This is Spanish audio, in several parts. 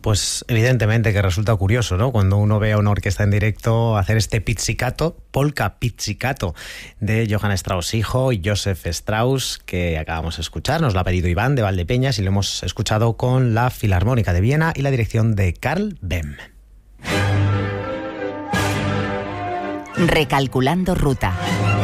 Pues evidentemente que resulta curioso, ¿no? Cuando uno ve a una orquesta en directo hacer este pizzicato, polka pizzicato de Johann Strauss hijo y Joseph Strauss, que acabamos de escuchar. Nos lo ha pedido Iván de Valdepeñas y lo hemos escuchado con la Filarmónica de Viena y la dirección de Karl Böhm. Recalculando ruta.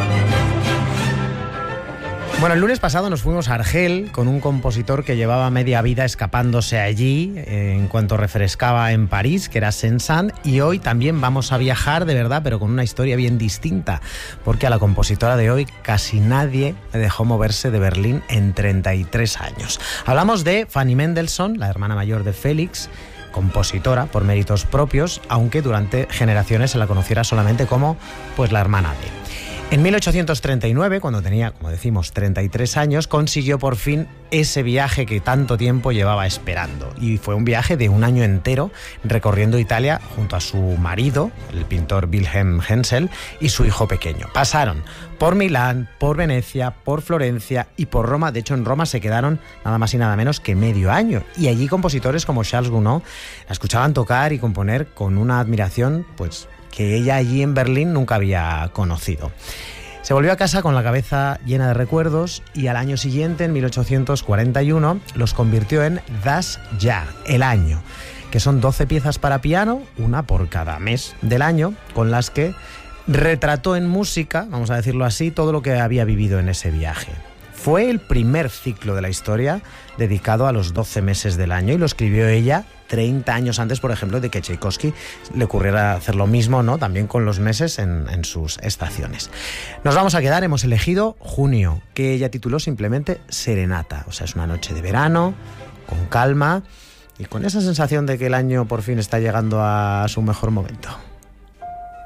Bueno, el lunes pasado nos fuimos a Argel con un compositor que llevaba media vida escapándose allí en cuanto refrescaba en París, que era Saint-Saëns, y hoy también vamos a viajar de verdad, pero con una historia bien distinta, porque a la compositora de hoy casi nadie le dejó moverse de Berlín en 33 años. Hablamos de Fanny Mendelssohn, la hermana mayor de Félix, compositora por méritos propios, aunque durante generaciones se la conociera solamente como pues la hermana de. En 1839, cuando tenía, como decimos, 33 años, consiguió por fin ese viaje que tanto tiempo llevaba esperando. Y fue un viaje de un año entero recorriendo Italia junto a su marido, el pintor Wilhelm Hensel, y su hijo pequeño. Pasaron por Milán, por Venecia, por Florencia y por Roma. De hecho, en Roma se quedaron nada más y nada menos que medio año. Y allí compositores como Charles Gounod la escuchaban tocar y componer con una admiración, pues, que ella allí en Berlín nunca había conocido. Se volvió a casa con la cabeza llena de recuerdos y al año siguiente, en 1841, los convirtió en Das Jahr, el año, que son 12 piezas para piano, una por cada mes del año, con las que retrató en música, vamos a decirlo así, todo lo que había vivido en ese viaje. Fue el primer ciclo de la historia dedicado a los 12 meses del año y lo escribió ella 30 años antes, por ejemplo, de que Tchaikovsky le ocurriera hacer lo mismo, ¿no? También con los meses en sus estaciones. Nos vamos a quedar, hemos elegido junio, que ella tituló simplemente Serenata. O sea, es una noche de verano, con calma y con esa sensación de que el año por fin está llegando a su mejor momento.